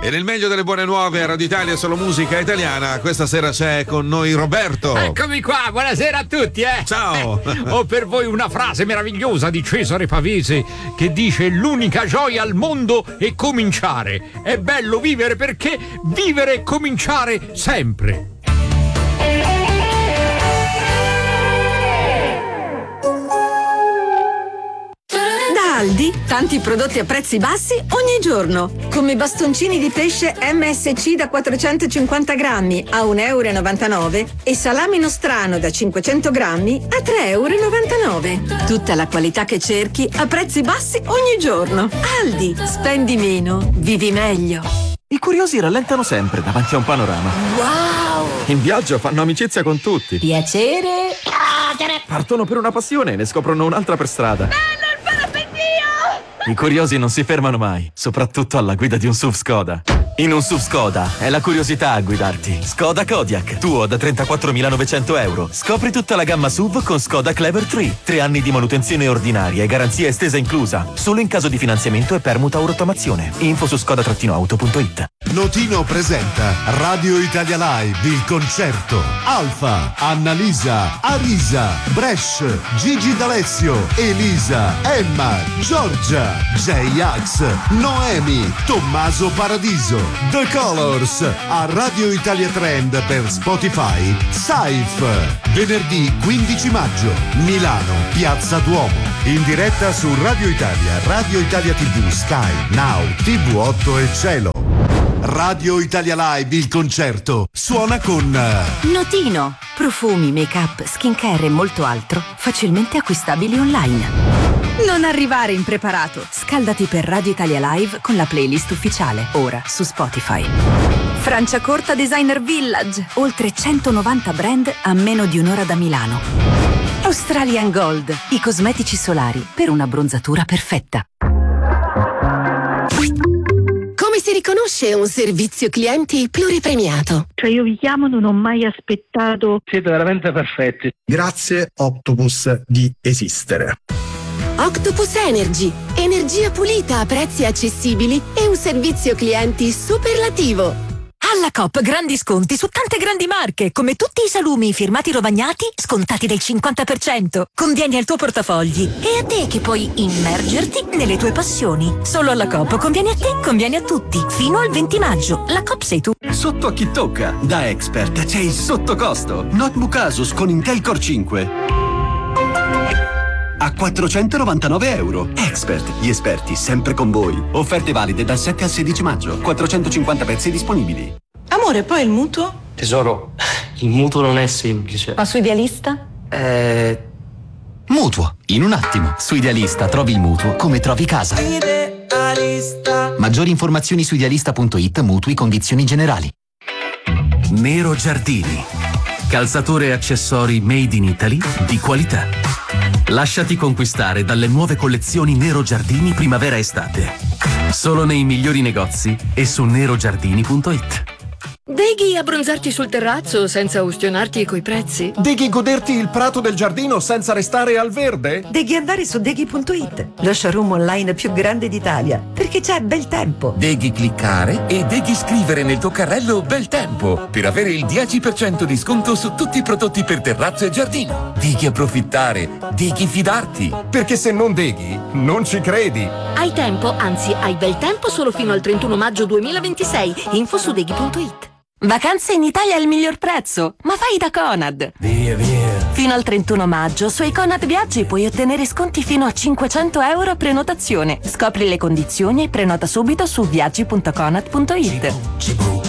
E nel meglio delle buone nuove a Radio Italia, solo musica italiana, questa sera c'è con noi Roberto. Eccomi qua, buonasera a tutti, Ciao. Ho per voi una frase meravigliosa di Cesare Pavese che dice: l'unica gioia al mondo è cominciare. È bello vivere perché vivere è cominciare sempre. Aldi, tanti prodotti a prezzi bassi ogni giorno, come bastoncini di pesce MSC da 450 grammi a 1,99 euro e salami nostrano da 500 grammi a 3,99 euro. Tutta la qualità che cerchi a prezzi bassi ogni giorno. Aldi, spendi meno, vivi meglio. I curiosi rallentano sempre davanti a un panorama. Wow! In viaggio fanno amicizia con tutti. Piacere. Partono per una passione e ne scoprono un'altra per strada. I curiosi non si fermano mai, soprattutto alla guida di un SUV Skoda. In un SUV Skoda è la curiosità a guidarti. Skoda Kodiaq, tuo da 34.900 euro. Scopri tutta la gamma SUV con Skoda Clever 3. 3 anni di manutenzione ordinaria e garanzia estesa inclusa. Solo in caso di finanziamento e permuta o rottamazione. Info su skoda-auto.it. Notino presenta Radio Italia Live, il concerto. Alfa, Annalisa, Arisa, Brescia, Gigi D'Alessio, Elisa, Emma, Giorgia, J-Ax, Noemi, Tommaso Paradiso, The Colors, a Radio Italia Trend per Spotify, Saif. Venerdì 15 maggio, Milano, Piazza Duomo. In diretta su Radio Italia, Radio Italia TV, Sky, Now, TV8 e Cielo. Radio Italia Live, il concerto, suona con Notino, profumi, make-up, skincare e molto altro facilmente acquistabili online. Non arrivare impreparato. Scaldati per Radio Italia Live con la playlist ufficiale, ora su Spotify. Franciacorta Designer Village, oltre 190 brand a meno di un'ora da Milano. Australian Gold, i cosmetici solari per una bronzatura perfetta. Come si riconosce un servizio clienti pluripremiato? Cioè io vi chiamo, non ho mai aspettato. Siete veramente perfetti. Grazie Octopus di esistere. Octopus Energy, energia pulita a prezzi accessibili e un servizio clienti superlativo. Alla Coop grandi sconti su tante grandi marche, come tutti i salumi firmati Rovagnati scontati del 50%. Conviene al tuo portafogli e a te che puoi immergerti nelle tue passioni. Solo alla Coop conviene a te, conviene a tutti. Fino al 20 maggio. La Coop sei tu. Sotto a chi tocca. Da Expert c'è il sottocosto. Notebook Asus con Intel Core 5 a 499 euro. Expert, gli esperti sempre con voi. Offerte valide dal 7 al 16 maggio. 450 pezzi disponibili. Amore, poi il mutuo? Tesoro, il mutuo non è semplice. Ma su Idealista? Mutuo, in un attimo. Su Idealista trovi il mutuo come trovi casa. Idealista. Maggiori informazioni su idealista.it, mutui, condizioni generali. Nero Giardini. Calzature e accessori made in Italy di qualità. Lasciati conquistare dalle nuove collezioni Nero Giardini primavera-estate. Solo nei migliori negozi e su nerogiardini.it. Deghi abbronzarti sul terrazzo senza ustionarti coi prezzi? Deghi goderti il prato del giardino senza restare al verde? Deghi andare su deghi.it, lo showroom online più grande d'Italia, perché c'è bel tempo. Deghi cliccare e deghi scrivere nel tuo carrello bel tempo per avere il 10% di sconto su tutti i prodotti per terrazzo e giardino. Deghi approfittare, deghi fidarti. Perché se non deghi, non ci credi. Hai tempo, anzi hai bel tempo solo fino al 31 maggio 2026. Info su deghi.it. Vacanze in Italia al miglior prezzo, ma fai da Conad. Via. Fino al 31 maggio sui Conad Viaggi puoi ottenere sconti fino a 500 euro a prenotazione. Scopri le condizioni e prenota subito su viaggi.conad.it.